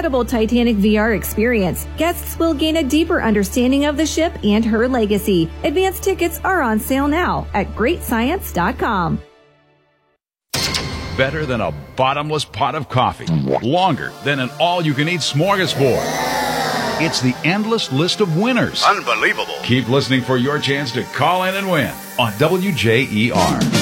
incredible Titanic VR experience, guests will gain a deeper understanding of the ship and her legacy. Advanced tickets are on sale now at greatscience.com. Better than a bottomless pot of coffee. Longer than an all-you-can-eat smorgasbord. It's the endless list of winners. Unbelievable. Keep listening for your chance to call in and win on WJER.